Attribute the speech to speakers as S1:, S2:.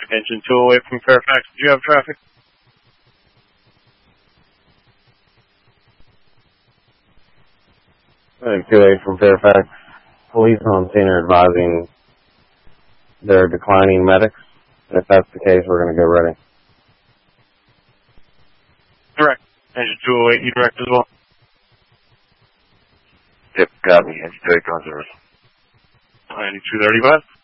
S1: Engine 208 from Fairfax. Do you have traffic?
S2: Medic 208 from Fairfax. Police on scene are advising they're declining medics. If that's the case, we're going to go ready.
S1: Correct. Engine 208, you direct as well?
S3: Yep, got me. Engine 208 on service.
S1: 9235.